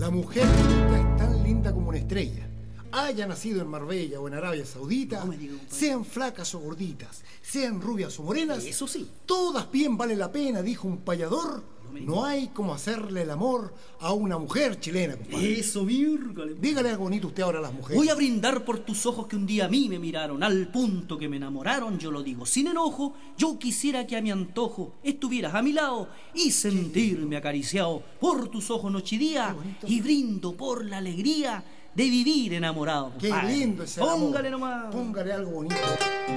La mujer bonita es tan linda como una estrella. Haya nacido en Marbella o en Arabia Saudita, No me diga, compadre. sean flacas o gorditas, sean rubias o morenas, Eso sí. todas bien vale la pena, dijo un payador. No hay como hacerle el amor a una mujer chilena, compadre. Eso, mírgale. Dígale algo bonito usted ahora a las mujeres. Voy a brindar por tus ojos que un día a mí me miraron, al punto que me enamoraron, yo lo digo sin enojo. Yo quisiera que a mi antojo estuvieras a mi lado y sentirme acariciado por tus ojos noche y día, y brindo por la alegría de vivir enamorado. Qué compadre. lindo ese amor. Póngale nomás. Póngale algo bonito.